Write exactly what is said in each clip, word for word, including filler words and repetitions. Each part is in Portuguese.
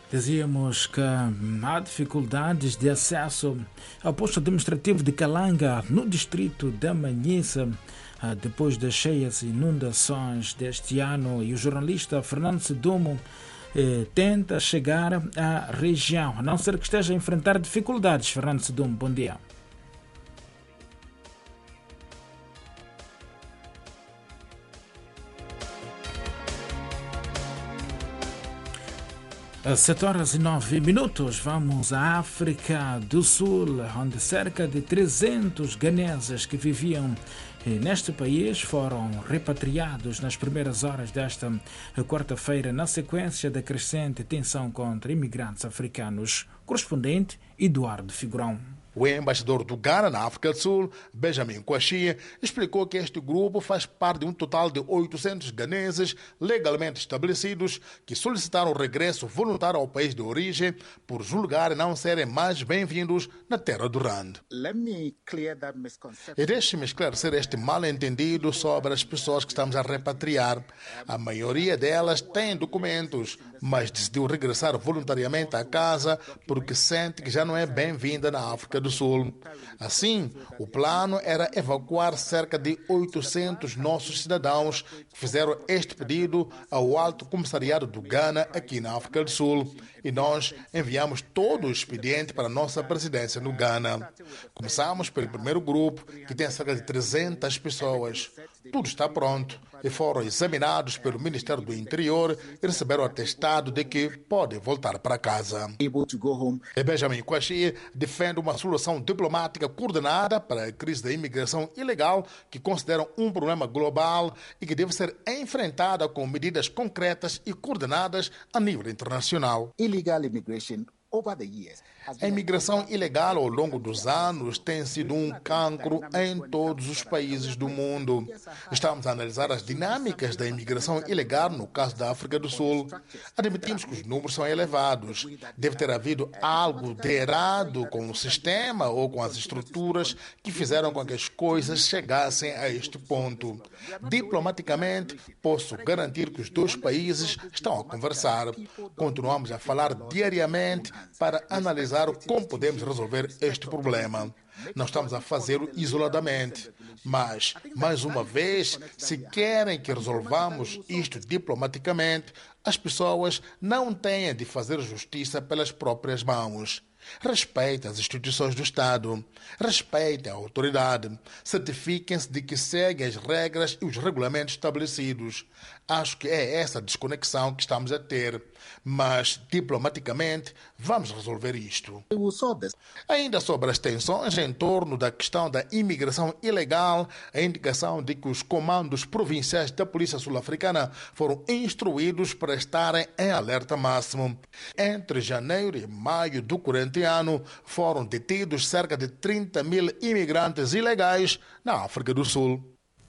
Dizíamos que há dificuldades de acesso ao posto administrativo de Calanga, no distrito da Manhissa, depois das cheias e inundações deste ano, e o jornalista Fernando Sedumo eh, tenta chegar à região, a não ser que esteja a enfrentar dificuldades. Fernando Sedumo, bom dia. Às sete horas e nove minutos, vamos à África do Sul, onde cerca de trezentos ganeses que viviam neste país foram repatriados nas primeiras horas desta quarta-feira, na sequência da crescente tensão contra imigrantes africanos. Correspondente Eduardo Figurão. O embaixador do Ghana na África do Sul, Benjamin Kwashi, explicou que este grupo faz parte de um total de oitocentos ganeses legalmente estabelecidos que solicitaram o regresso voluntário ao país de origem por julgarem não serem mais bem-vindos na terra do Rand. E deixe-me esclarecer este mal-entendido sobre as pessoas que estamos a repatriar. A maioria delas tem documentos, mas decidiu regressar voluntariamente à casa porque sente que já não é bem-vinda na África do Sul. Assim, o plano era evacuar cerca de oitocentos nossos cidadãos que fizeram este pedido ao Alto Comissariado do Ghana aqui na África do Sul. E nós enviamos todo o expediente para a nossa presidência no Ghana. Começamos pelo primeiro grupo, que tem cerca de trezentas pessoas. Tudo está pronto e foram examinados pelo Ministério do Interior e receberam o atestado de que podem voltar para casa. E Benjamin Kwashi defende uma solução diplomática coordenada para a crise da imigração ilegal, que consideram um problema global e que deve ser enfrentada com medidas concretas e coordenadas a nível internacional. Illegal immigration over the years. A imigração ilegal ao longo dos anos tem sido um cancro em todos os países do mundo. Estamos a analisar as dinâmicas da imigração ilegal no caso da África do Sul. Admitimos que os números são elevados. Deve ter havido algo de errado com o sistema ou com as estruturas que fizeram com que as coisas chegassem a este ponto. Diplomaticamente, posso garantir que os dois países estão a conversar. Continuamos a falar diariamente para analisar como podemos resolver este problema. Não estamos a fazê-lo isoladamente, mas, mais uma vez, se querem que resolvamos isto diplomaticamente, as pessoas não têm de fazer justiça pelas próprias mãos. Respeitem as instituições do Estado, respeitem a autoridade, certifiquem-se de que seguem as regras e os regulamentos estabelecidos. Acho que é essa desconexão que estamos a ter, mas diplomaticamente vamos resolver isto. Ainda sobre as tensões em torno da questão da imigração ilegal, a indicação de que os comandos provinciais da Polícia Sul-Africana foram instruídos para estarem em alerta máximo. Entre janeiro e maio do corrente ano, foram detidos cerca de trinta mil imigrantes ilegais na África do Sul.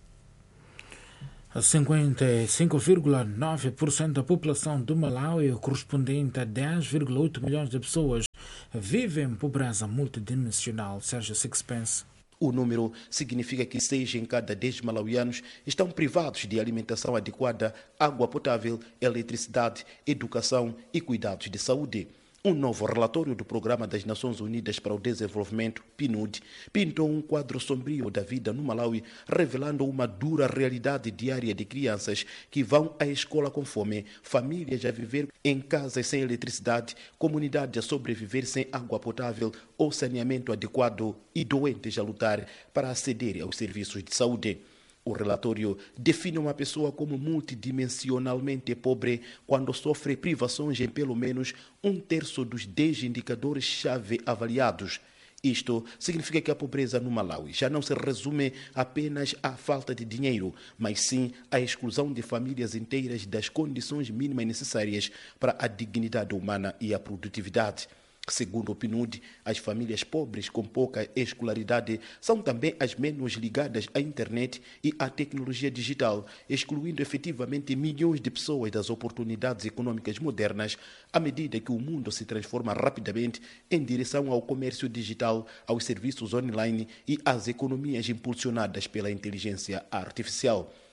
cinquenta e cinco vírgula nove por cento da população do Malawi, correspondente a dez vírgula oito milhões de pessoas, vive em pobreza multidimensional. Sérgio Sixpence. O número significa que seis em cada dez malauianos estão privados de alimentação adequada, água potável, eletricidade, educação e cuidados de saúde. Um novo relatório do Programa das Nações Unidas para o Desenvolvimento, P N U D, pintou um quadro sombrio da vida no Malawi, revelando uma dura realidade diária de crianças que vão à escola com fome, famílias a viver em casas sem eletricidade, comunidades a sobreviver sem água potável ou saneamento adequado e doentes a lutar para aceder aos serviços de saúde. O relatório define uma pessoa como multidimensionalmente pobre quando sofre privações em pelo menos um terço dos dez indicadores-chave avaliados. Isto significa que a pobreza no Malawi já não se resume apenas à falta de dinheiro, mas sim à exclusão de famílias inteiras das condições mínimas necessárias para a dignidade humana e a produtividade. Segundo o P N U D, as famílias pobres com pouca escolaridade são também as menos ligadas à internet e à tecnologia digital, excluindo efetivamente milhões de pessoas das oportunidades econômicas modernas à medida que o mundo se transforma rapidamente em direção ao comércio digital, aos serviços online e às economias impulsionadas pela inteligência artificial.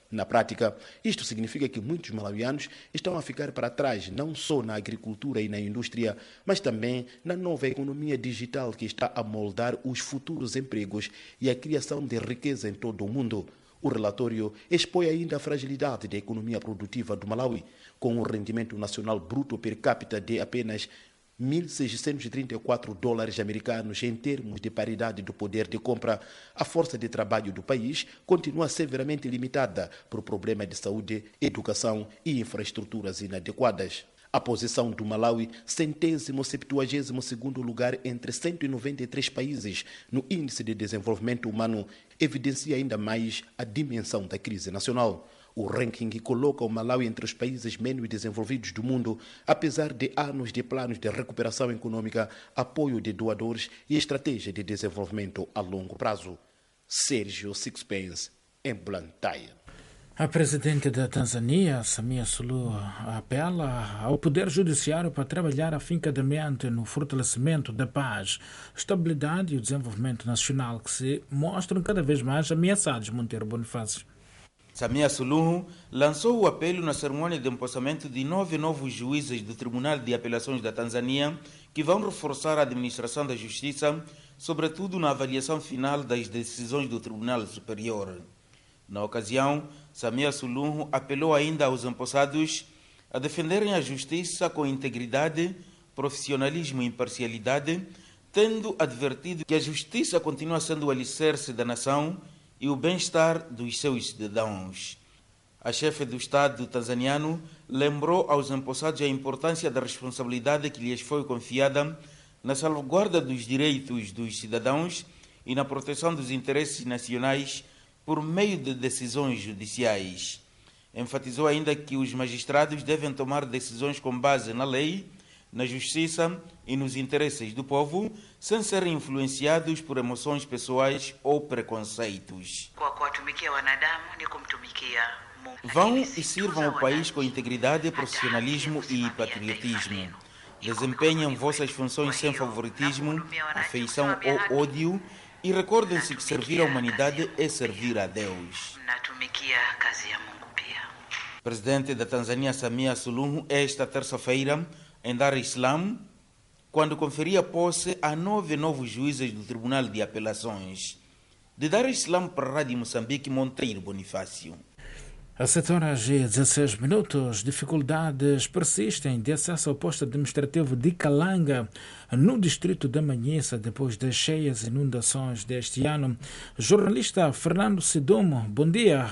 Na prática, isto significa que muitos malauianos estão a ficar para trás, não só na agricultura e na indústria, mas também na nova economia digital que está a moldar os futuros empregos e a criação de riqueza em todo o mundo. O relatório expõe ainda a fragilidade da economia produtiva do Malawi, com um rendimento nacional bruto per capita de apenas mil seiscentos e trinta e quatro dólares americanos em termos de paridade do poder de compra. A força de trabalho do país continua severamente limitada por problemas de saúde, educação e infraestruturas inadequadas. A posição do Malawi, centésimo septuagésimo segundo lugar entre cento e noventa e três países no Índice de Desenvolvimento Humano, evidencia ainda mais a dimensão da crise nacional. O ranking coloca o Malawi entre os países menos desenvolvidos do mundo, apesar de anos de planos de recuperação econômica, apoio de doadores e estratégia de desenvolvimento a longo prazo. Sérgio Sixpence, em Blantyre. A presidente da Tanzânia, Samia Suluhu, apela ao Poder Judiciário para trabalhar afincadamente no fortalecimento da paz, estabilidade e o desenvolvimento nacional, que se mostram cada vez mais ameaçados. Monteiro Bonifácio. Samia Suluhu lançou o apelo na cerimônia de empossamento de nove novos juízes do Tribunal de Apelações da Tanzânia, que vão reforçar a administração da justiça, sobretudo na avaliação final das decisões do Tribunal Superior. Na ocasião, Samia Suluhu apelou ainda aos empossados a defenderem a justiça com integridade, profissionalismo e imparcialidade, tendo advertido que a justiça continua sendo o alicerce da nação e o bem-estar dos seus cidadãos. A chefe do Estado tanzaniano lembrou aos empossados a importância da responsabilidade que lhes foi confiada na salvaguarda dos direitos dos cidadãos e na proteção dos interesses nacionais por meio de decisões judiciais. Enfatizou ainda que os magistrados devem tomar decisões com base na lei, na justiça e nos interesses do povo, sem serem influenciados por emoções pessoais ou preconceitos. Vão e sirvam o país com integridade, profissionalismo e patriotismo. Desempenhem vossas funções sem favoritismo, afeição ou ódio, e recordem-se que servir a humanidade é servir a Deus. Presidente da Tanzânia, Samia Suluhu, esta terça-feira, em Dar es Salaam, quando conferia posse a nove novos juízes do Tribunal de Apelações. De Dar es Salaam para a Rádio Moçambique, Monteiro Bonifácio. A sete horas e dezesseis minutos, dificuldades persistem de acesso ao posto administrativo de Kalanga, no distrito da Manhissa, depois das cheias inundações deste ano. Jornalista Fernando Sidomo, bom dia.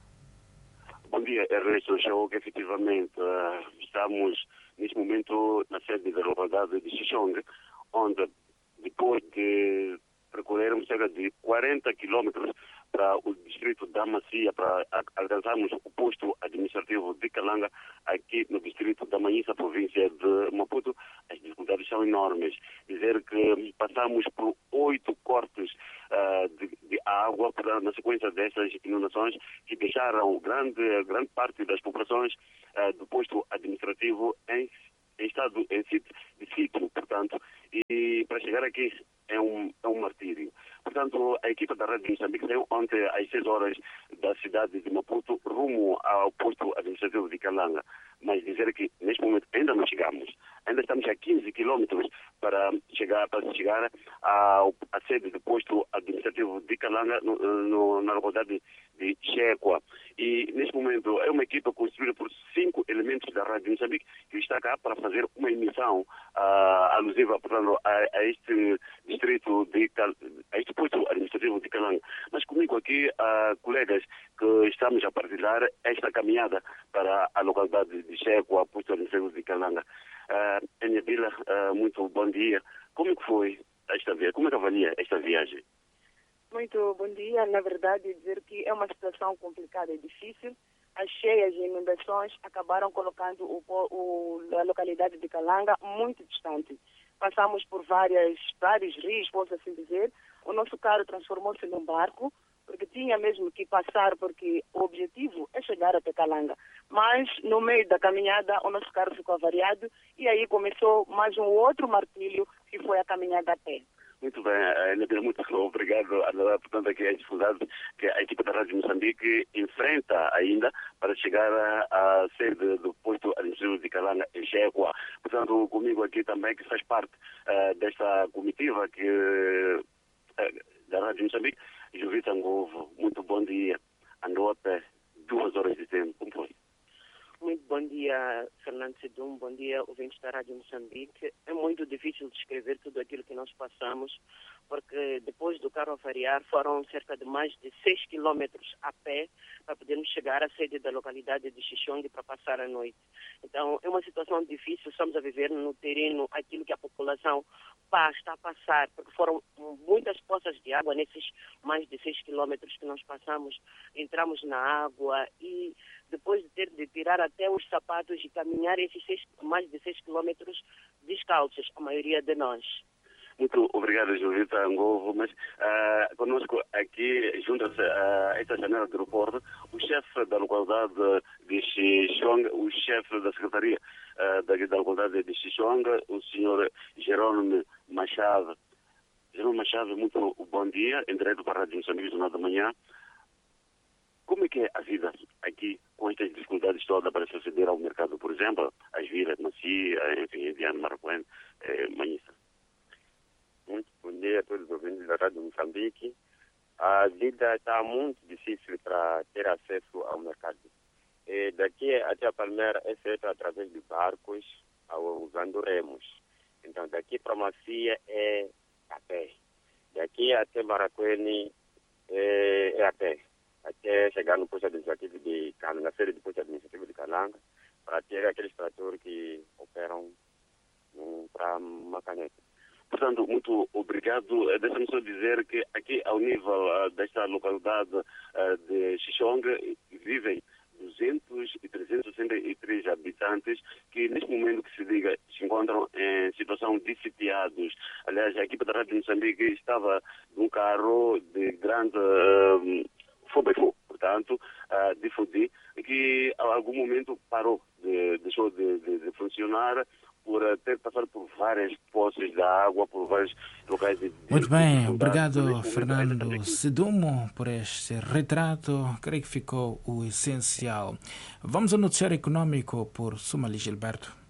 Bom dia, Ernesto. Já que efetivamente estamos neste momento na sede da localidade de Xixong, onde depois de percorrermos cerca de quarenta quilômetros para o distrito da Macia, para alcançarmos o posto administrativo de Kalanga, aqui no distrito da Manhissa, província de Maputo, as dificuldades são enormes. Dizer que passamos por oito cortes uh, de, de água para, na sequência dessas inundações, que deixaram grande, grande parte das populações uh, do posto administrativo em, em estado em sítio, de sítio, portanto, e para chegar aqui é um, é um martírio. Portanto, a equipa da Rádio Moçambique saiu ontem às seis horas da cidade de Maputo rumo ao posto administrativo de Kalanga. Mas dizer que neste momento ainda não chegamos. Ainda estamos a quinze quilômetros para chegar, para chegar ao, à sede do posto administrativo de Kalanga, no, no, na localidade de Chequa. E neste momento é uma equipa constituída por cinco elementos da Rádio Moçambique que está cá para fazer uma emissão uh, alusiva, portanto, a, a este distrito de a este posto administrativo de Kalanga. Mas comigo aqui, uh, colegas, que estamos a partilhar esta caminhada para a localidade de Chequa, posto administrativo de Kalanga. Uh, Enebila, uh, muito bom dia. Como que foi esta viagem? Como é que avalia esta viagem? Muito bom dia. Na verdade, dizer que é uma situação complicada e difícil. As cheias e inundações acabaram colocando o, o, a localidade de Kalanga muito distante. Passamos por várias, vários rios, posso assim dizer. O nosso carro transformou-se num barco, porque tinha mesmo que passar, porque o objetivo é chegar até Kalanga. Mas, no meio da caminhada, o nosso carro ficou avariado e aí começou mais um outro martírio, que foi a caminhada a pé. Muito bem, Nabil, muito obrigado. Portanto, aqui a dificuldade que a equipe da Rádio Moçambique enfrenta ainda para chegar à sede do posto administrativo de Calanga, em Jequá. Portanto, comigo aqui também, que faz parte uh, desta comitiva que, uh, da Rádio Moçambique, Jovita Angovo. Muito bom dia. Andou até duas horas de tempo. Como foi? Muito bom dia, Fernando Sedum. Bom dia, ouvintes da Rádio Moçambique. É muito difícil descrever tudo aquilo que nós passamos, porque depois do carro avariar foram cerca de mais de seis quilômetros a pé para podermos chegar à sede da localidade de Xixongue para passar a noite. Então, é uma situação difícil. Estamos a viver no terreno aquilo que a população está a passar, porque foram muitas poças de água nesses mais de seis quilômetros que nós passamos. Entramos na água e depois de ter de tirar até os sapatos e caminhar esses seis, mais de seis quilômetros descalços, a maioria de nós. Muito obrigado, Jovita Angovo. Mas uh, conosco aqui, junto-se a esta janela do aeroporto, o chefe da localidade de Xixongue, o chefe da secretaria uh, da, da localidade de Xixongue, o senhor Jerônimo Machado. Jerônimo Machado, muito bom dia, em direto para a Rádio Moçambique, Jornal da Manhã. Como é que é a vida aqui com estas dificuldades todas para se aceder ao mercado, por exemplo, as vilas de Macia, enfim, Indiana, Maracuene, eh, Manhissa? Muito bom dia a todos os ouvintes da Rádio Moçambique. A vida está muito difícil para ter acesso ao mercado. E daqui até a Palmeira é feito através de barcos, usando remos. Então, daqui para Macia é a pé. Daqui até Maracuene é, é a pé. Até chegar no posto administrativo de Calanga, na sede do posto administrativo de Calanga, para ter aqueles tratores que operam um, para Macaneta. Portanto, muito obrigado. Deixa-me só dizer que aqui, ao nível uh, desta localidade uh, de Xixongue, vivem duzentos e trezentos e sessenta e três habitantes que, neste momento que se diga, se encontram em situação de sitiados. Aliás, a equipe da Rádio Moçambique estava num carro de grande uh, fogo, portanto, uh, de Fudi, que a algum momento parou, de, deixou de, de, de funcionar, por ter passado por várias poças de água, por vários locais de... Muito bem, obrigado Fernando Sedumo por este retrato, creio que ficou o essencial. Vamos ao noticiário econômico por Sumali Gilberto.